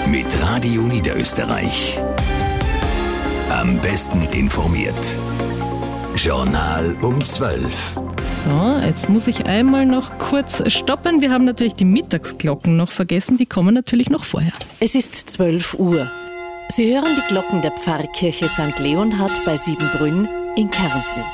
mit Radio Niederösterreich. Am besten informiert. Journal um 12. So, jetzt muss ich einmal noch kurz stoppen. Wir haben natürlich die Mittagsglocken noch vergessen. Die kommen natürlich noch vorher. Es ist 12 Uhr. Sie hören die Glocken der Pfarrkirche St. Leonhard bei Siebenbrünn in Kärnten.